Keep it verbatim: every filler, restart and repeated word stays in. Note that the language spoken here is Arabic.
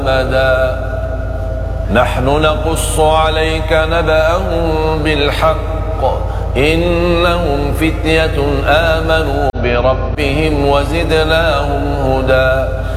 مدى نحن نقص عليك نبأهم بالحق إنهم فتية آمنوا بربهم وزدناهم هدى